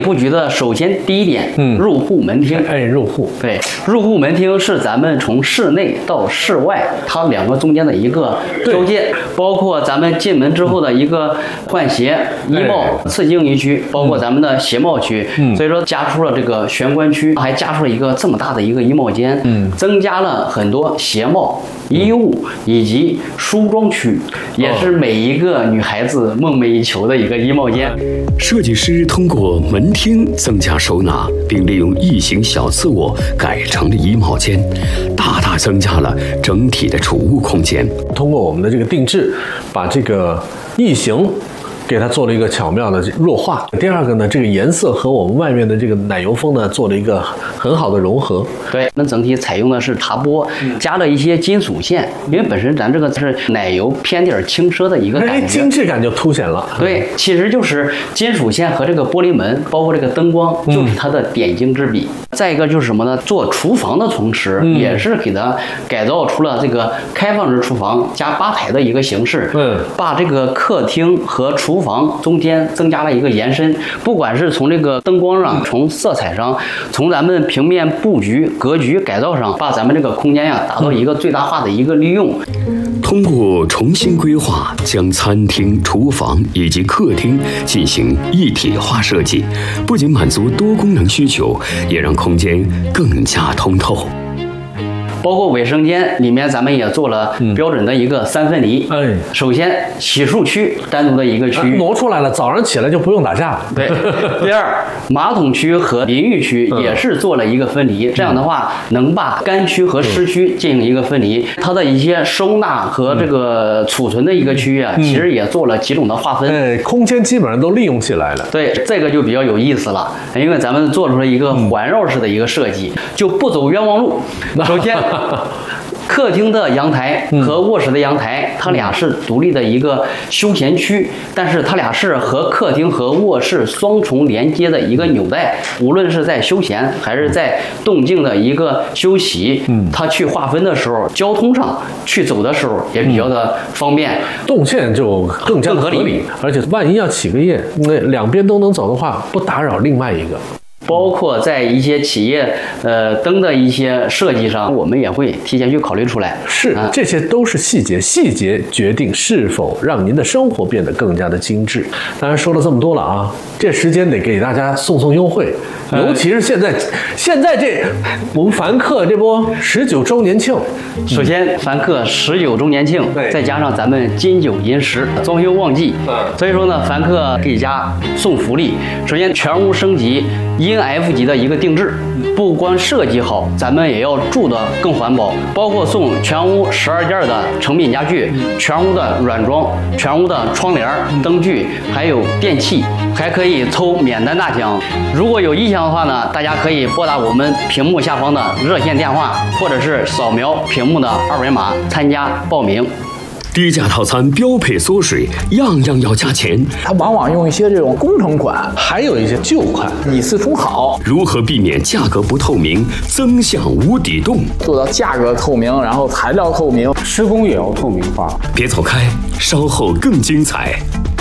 布局的首先第一点，入户门厅。 入户， 对，入户门厅是咱们从室内到室外，它两个中间的一个交界，包括咱们进门之后的一个换鞋、衣帽、刺青一区，包括咱们的鞋帽区。所以说加出了这个玄关区，还加出了一个这么大的一个衣帽间，增加了很多鞋帽、衣物以及梳妆区，也是每一个女孩子梦寐以求的一个衣帽间。 设计师通过门厅增加收纳，并利用异形小次卧改成了衣帽间，大大增加了整体的储物空间。 通过我们的这个定制，把这个异形给它做了一个巧妙的弱化。第二个呢，这个颜色和我们外面的这个奶油风呢做了一个很好的融合。 对，那整体采用的是茶玻，加了一些金属线，因为本身咱这个是奶油偏点轻奢的一个感觉， 精致感就凸显了。 对，其实就是金属线和这个玻璃门，包括这个灯光，就是它的点睛之笔。再一个就是什么呢？做厨房的同时，也是给它改造出了这个开放式厨房加吧台的一个形式。把这个客厅和厨房中间增加了一个延伸，不管是从这个灯光上，从色彩上，从咱们平面布局、格局改造上，把咱们这个空间呀达到一个最大化的一个利用。 通过重新规划，将餐厅、厨房以及客厅进行一体化设计，不仅满足多功能需求，也让空间更加通透。 包括卫生间里面，咱们也做了标准的一个3分离。首先洗漱区单独的一个区域挪出来了，早上起来就不用打架了。 对。第二，马桶区和淋浴区也是做了一个分离，这样的话能把干区和湿区进行一个分离。它的一些收纳和这个储存的一个区域啊，其实也做了几种的划分。 空间基本上都利用起来了。 对，这个就比较有意思了，因为咱们做出了一个环绕式的一个设计，就不走冤枉路。首先客厅的阳台和卧室的阳台，它俩是独立的一个休闲区，但是它俩是和客厅和卧室双重连接的一个纽带。无论是在休闲还是在动静的一个休息，它去划分的时候，交通上去走的时候也比较的方便， 动线就更加合理。而且万一要起个夜，那两边都能走的话，不打扰另外一个。 包括在一些企业灯的一些设计上，我们也会提前去考虑出来。 是，这些都是细节，细节决定是否让您的生活变得更加的精致。当然说了这么多了啊，这时间得给大家送优惠，尤其是现在这我们凡客这波19周年庆。 首先凡客19周年庆，再加上咱们金九银10装修旺季，所以说呢，凡客给家送福利。首先全屋升级INF 级的一个定制，不光设计好，咱们也要住的更环保，包括送全屋12件的成品家具，全屋的软装，全屋的窗帘、灯具，还有电器，还可以抽免单大奖。如果有意向的话呢，大家可以拨打我们屏幕下方的热线电话，或者是扫描屏幕的2维码参加报名。 低价套餐标配缩水，样样要加钱。 它往往用一些这种工程款， 还有一些旧款， 以次充好。 如何避免价格不透明，增项无底洞？ 做到价格透明，然后材料透明， 施工也要透明化。 别走开，稍后更精彩。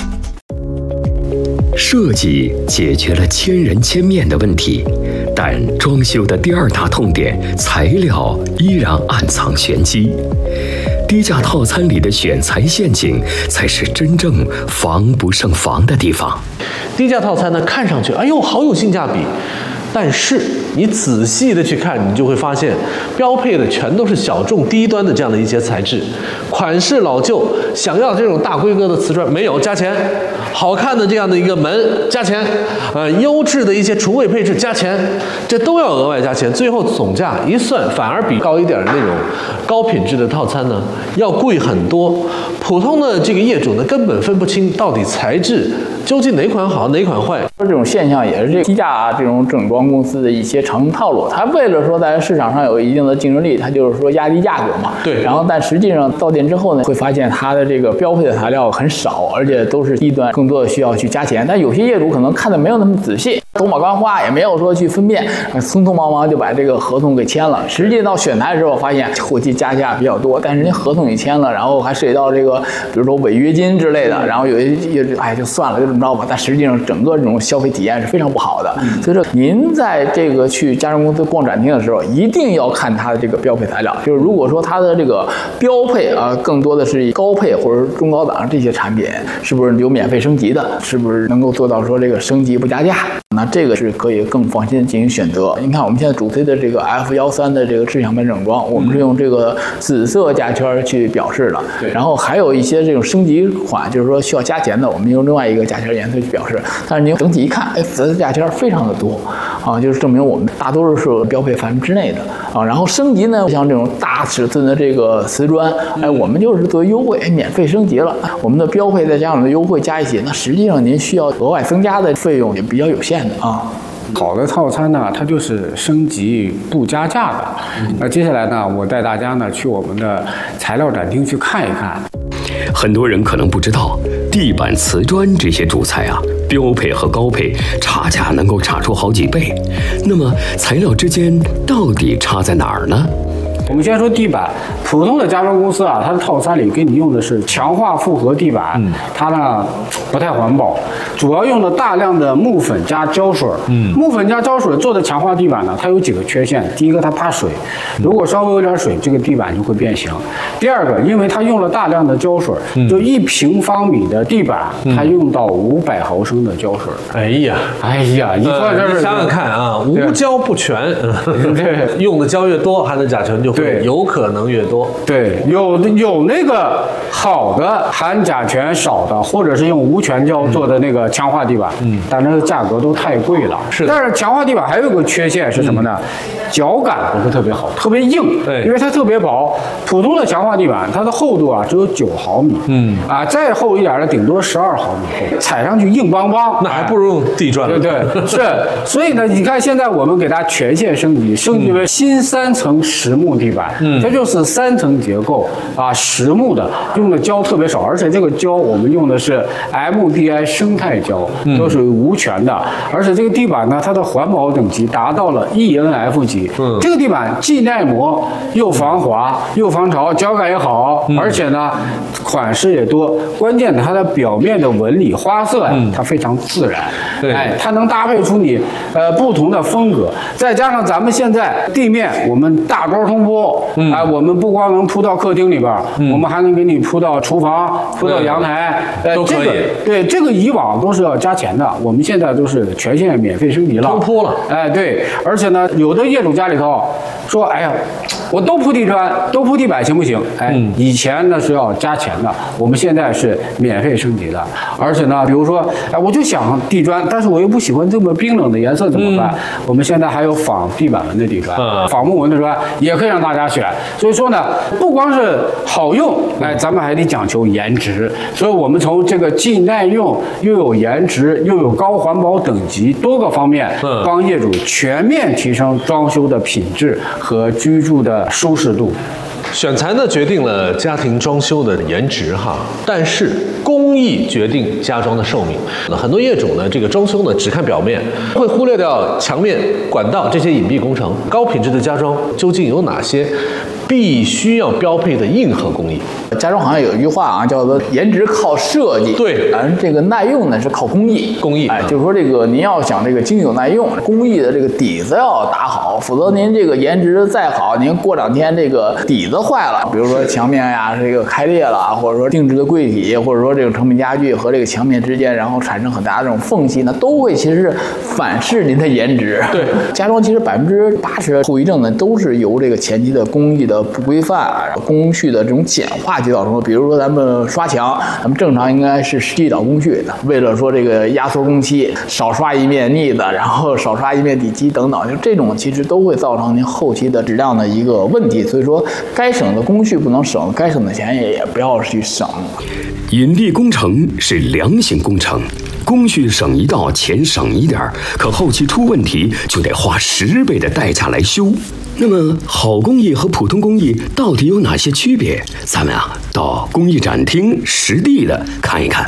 设计解决了千人千面的问题，但装修的第二大痛点材料依然暗藏玄机。低价套餐里的选材陷阱，才是真正防不胜防的地方。 低价套餐呢，看上去哎呦好有性价比，但是你仔细的去看，你就会发现，标配的全都是小众低端的这样的一些材质，款式老旧，想要这种大规格的瓷砖没有加钱，好看的这样的一个门加钱，优质的一些厨卫配置加钱，这都要额外加钱，最后总价一算，反而比高一点的那种高品质的套餐呢要贵很多。普通的这个业主呢，根本分不清到底材质究竟哪款好哪款坏。 这种现象也是这低价这种整装公司的一些常用套路。它为了说在市场上有一定的竞争力，它就是说压低价格嘛。 对。 然后但实际上到店之后呢，会发现它的这个标配的材料很少，而且都是低端，更多的需要去加钱。但有些业主可能看的没有那么仔细。 走马观花，也没有说去分辨，匆匆忙忙就把这个合同给签了。实际到选材的时候，发现后期加价比较多，但是人合同也签了，然后还涉及到这个，比如说违约金之类的，然后有一就算了，就这么着吧。但实际上整个这种消费体验是非常不好的。所以说，您在这个去家装公司逛展厅的时候，一定要看它的这个标配材料。就是如果说它的这个标配啊，更多的是高配或者中高档这些产品，是不是有免费升级的？是不是能够做到说这个升级不加价？那这个是可以更放心进行选择。你看我们现在主推的这个 F13的这个智享版整装，我们是用这个紫色价圈去表示的。然后还有一些这种升级款，就是说需要加钱的，我们用另外一个价圈颜色去表示。但是您整体一看，哎，紫色价圈非常的多啊，就是证明我们大多数是标配范围之内的啊。然后升级呢，像这种大尺寸的这个瓷砖，哎，我们就是作为优惠，哎，免费升级了。我们的标配再加上我们的优惠加一起，那实际上您需要额外增加的费用也比较有限的啊。 好的套餐呢，它就是升级不加价的。那接下来呢，我带大家呢去我们的材料展厅去看一看。 很多人可能不知道，地板、瓷砖这些主材啊，标配和高配差价能够差出好几倍。那么材料之间到底差在哪儿呢？ 我们先说地板，普通的家装公司啊，它的套餐里给你用的是强化复合地板，它呢不太环保，主要用了大量的木粉加胶水。木粉加胶水做的强化地板呢，它有几个缺陷。第一个，它怕水，如果稍微有点水，这个地板就会变形。第二个，因为它用了大量的胶水，就1平方米的地板，它用到500毫升的胶水。 哎呀， 你说这是想想看啊，无胶不全， 对， 用的胶越多，它的甲醛就会有可能越多。 对，有那个好的含甲醛少的，或者是用无醛胶做的那个强化地板，但那个价格都太贵了。是，但是强化地板还有一个缺陷是什么呢？脚感不是特别好，特别硬。对，因为它特别薄。普通的强化地板，它的厚度啊只有9毫米。再厚一点的，顶多12毫米厚，踩上去硬邦邦。 那还不如用地砖。 对，是。所以呢，你看现在我们给它全线升级为新3层实木地板。这就是3层结构啊，实木的，用的胶特别少，而且这个胶我们用的是 MDI 生态胶，都属于无醛的，而且这个地板呢，它的环保等级达到了 ENF 级。这个地板既耐磨又防滑又防潮，脚感也好，而且呢款式也多，关键它的表面的纹理花色呀，它非常自然。哎，它能搭配出你不同的风格，再加上咱们现在地面我们大高通铺，我们不光能铺到客厅里边，我们还能给你铺到厨房，铺到阳台， 都可以。 对，这个以往都是要加钱的，我们现在都是全线免费升级了， 通铺了。 哎，对，而且呢，有的业主家里头说，哎呀，我都铺地砖，都铺地板行不行？哎，以前呢是要加钱的，我们现在是免费升级的。而且呢，比如说，哎，我就想地砖，但是我又不喜欢这么冰冷的颜色，怎么办？我们现在还有仿地板纹的地砖，仿木纹的砖也可以让大家选。所以说呢，不光是好用，哎，咱们还得讲求颜值。所以我们从这个既耐用又有颜值又有高环保等级多个方面，帮业主全面提升装修的品质和居住的舒适度。 选材呢决定了家庭装修的颜值哈，但是工艺决定家装的寿命。很多业主呢，这个装修呢只看表面，会忽略掉墙面、管道这些隐蔽工程。高品质的家装究竟有哪些必须要标配的硬核工艺？ 家装行业有一句话啊，叫做颜值靠设计， 对， 而这个耐用呢是靠工艺。哎，就是说这个您要想这个经久耐用，工艺的这个底子要打好，否则您这个颜值再好，您过2天这个底子坏了，比如说墙面呀这个开裂了，或者说定制的柜体，或者说这种成品家具和这个墙面之间，然后产生很大的这种缝隙呢，都会其实反噬您的颜值。 对， 家装其实80%后遗症呢都是由这个前期的工艺的不规范，工序的这种简化去造成的。比如说咱们刷墙，咱们正常应该是10道工序的，为了说这个压缩工期，少刷一面腻子，然后少刷一面底漆等等，就这种其实都会造成您后期的质量的一个问题。所以说，该省的工序不能省，该省的钱也不要去省。 引力工程是良性工程，工序省一道，钱省一点，可后期出问题就得花10倍的代价来修。那么好工艺和普通工艺到底有哪些区别？咱们啊到工艺展厅实地的看一看。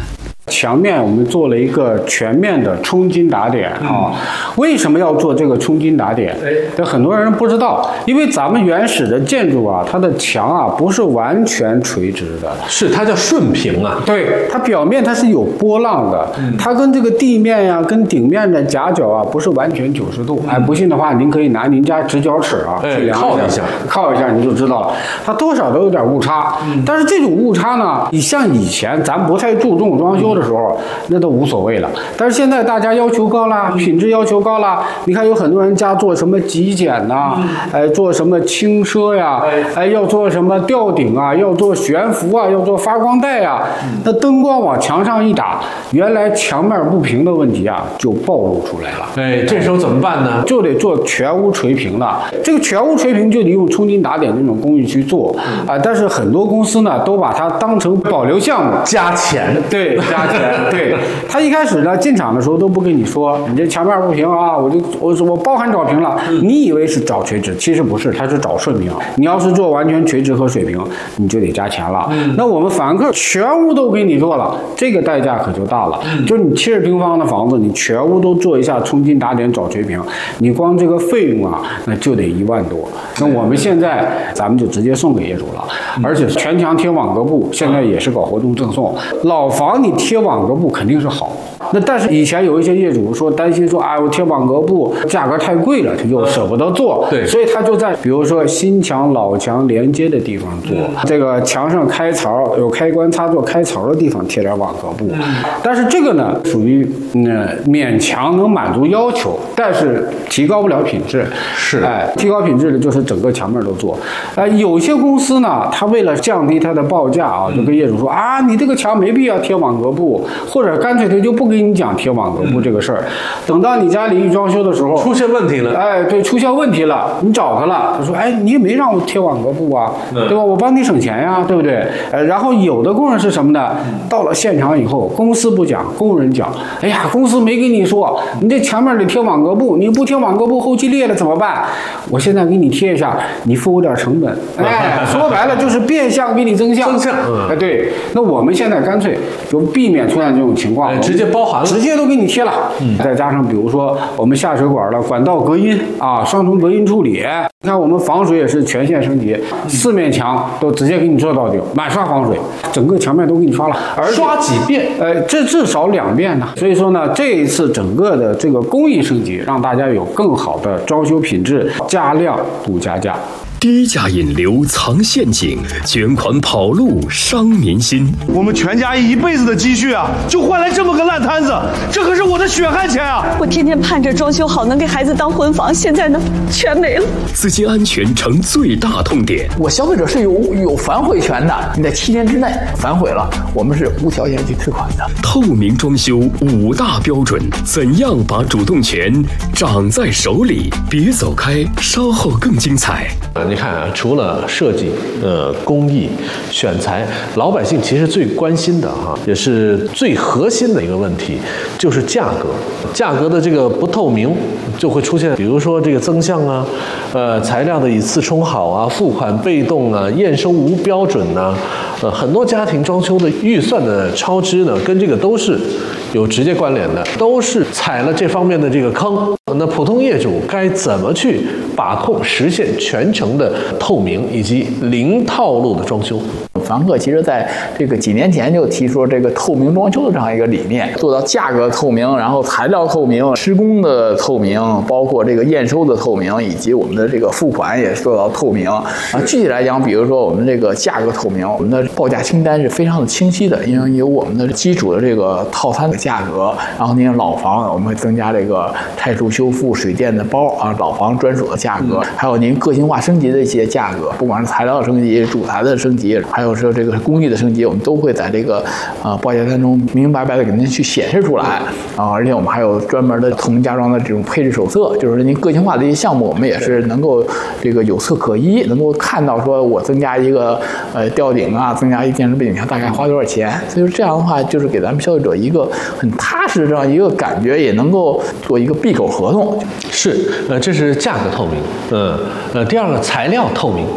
墙面我们做了一个全面的冲金打点啊。为什么要做这个冲金打点？这很多人不知道，因为咱们原始的建筑啊，它的墙啊不是完全垂直的， 是它叫顺平啊。 对，它表面它是有波浪的，它跟这个地面呀、跟顶面的夹角啊不是完全90度。哎，不信的话，您可以拿您家直角尺啊去量靠一下，你就知道了，它多少都有点误差。但是这种误差呢，你像以前咱不太注重装修的时候，那都无所谓了。但是现在大家要求高啦，品质要求高啦。你看有很多人家做什么极简呐，做什么轻奢呀，要做什么吊顶啊，要做悬浮啊，要做发光带啊。那灯光往墙上一打，原来墙面不平的问题啊就暴露出来了。 这时候怎么办呢？ 就得做全屋垂平了。这个全屋垂平就得用冲金打点这种工艺去做但是很多公司呢都把它当成保留项目， 加钱。 对，加钱。对，他一开始呢进场的时候都不跟你说，你这墙面不平啊，我包含找平了。你以为是找垂直，其实不是，它是找顺平。你要是做完全垂直和水平，你就得加钱了。那我们凡客全屋都给你做了，这个代价可就大了。就是你70平方的房子，你全屋都做一下冲金打点找垂平，你光这个费用啊，那就得1万多。那我们现在咱们就直接送给业主了，而且全墙贴网格布，现在也是搞活动赠送。老房你贴网格布肯定是好，那但是以前有一些业主说担心说，哎，我贴网格布价格太贵了，他就舍不得做， 对， 所以他就在比如说新墙老墙连接的地方做，这个墙上开槽有开关插座开槽的地方贴点网格布，但是这个呢属于勉强能满足要求，但是提高不了品质。 是， 提高品质的就是整个墙面都做。有些公司呢，他为了降低它的报价啊，就跟业主说啊，你这个墙没必要贴网格布，或者干脆他就不跟你讲贴网格布这个事儿。等到你家里一装修的时候， 出现问题了， 对，出现问题了，你找他了，他说，你也没让我贴网格布啊，对吧？我帮你省钱呀，对不对？然后有的工人是什么呢？到了现场以后，公司不讲，工人讲，哎呀，公司没跟你说，你这墙面得贴网格布，你不贴网格布，后期裂了怎么办？我现在给你贴一下，你付我点成本。说白了就是变相给你增项。对，那我们现在干脆就避免出现这种情况， 直接包含了， 直接都给你贴了。再加上比如说我们下水管的管道隔音啊，双重隔音处理。你看我们防水也是全线升级，4面墙都直接给你做到顶，满刷防水，整个墙面都给你刷了，而刷几遍？ 这至少2遍呢。所以说呢，这一次整个的这个工艺升级，让大家有更好的装修品质，加量不加价。 低价引流藏陷阱，捐款跑路伤民心。 我们全家一辈子的积蓄啊，就换来这么个烂摊子，这可是我的血汗钱啊！ 我天天盼着装修好能给孩子当婚房，现在呢，全没了。 资金安全成最大痛点。 我消费者是有反悔权的，你在7天之内反悔了，我们是无条件去退款的。 透明装修5大标准，怎样把主动权掌在手里？别走开，稍后更精彩。 你看啊，除了设计、工艺、选材，老百姓其实最关心的也是最核心的一个问题，就是价格。价格的这个不透明，就会出现，比如说这个增项啊，材料的以次充好啊，付款被动啊，验收无标准呐，很多家庭装修的预算的超支呢，跟这个都是有直接关联的，都是踩了这方面的这个坑。那普通业主该怎么去把控实现全程的透明以及零套路的装修？ 凡客其实在这个几年前就提出这个透明装修的这样一个理念，做到价格透明，然后材料透明，施工的透明，包括这个验收的透明，以及我们的这个付款也做到透明。具体来讲，比如说我们这个价格透明，我们的报价清单是非常的清晰的，因为有我们的基础的这个套餐的价格，然后您老房我们会增加这个拆除修复、水电的包啊，老房专属的价格，还有您个性化升级的一些价格，不管是材料的升级、主材的升级，还有说这个工艺的升级，我们都会在这个报价单中明明白白的给您去显示出来啊，而且我们还有专门的透明家装的这种配置手册，就是您个性化的一些项目，我们也是能够这个有册可依，能够看到说我增加一个吊顶啊，增加一电视背景墙大概花多少钱，所以说这样的话就是给咱们消费者一个很踏实的这样一个感觉，也能够做一个闭口合同。 是，这是价格透明。第二个材料透明。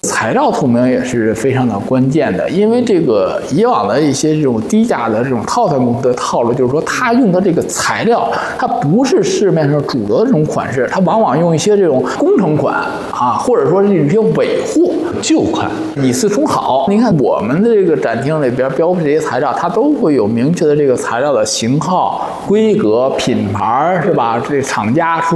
材料透明也是非常的关键的，因为这个以往的一些这种低价的这种套餐公司的套路，就是说它用的这个材料，它不是市面上主流的这种款式，它往往用一些这种工程款啊，或者说是一些伪货旧款， 以次充好。您看我们的这个展厅里边标配这些材料，它都会有明确的这个材料的型号、规格、品牌，是吧？这厂家出